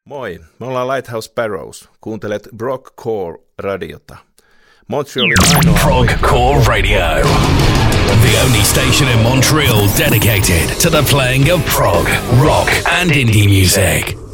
Moi, me ollaan Lighthouse Sparrows. Kuuntelet Progcore-radiota. Montrealin ainoa Progcore Radio. The only station in Montreal dedicated to the playing of prog, rock and indie music.